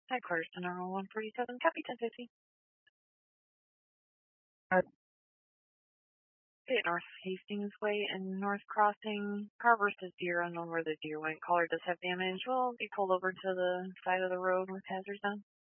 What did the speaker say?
Headquarters to Number 147, copy 1050. Okay, North Hastings Way and North Crossing. Car versus deer, unknown where the deer went. Caller does have damage. Will be pulled over to the side of the road with hazards on.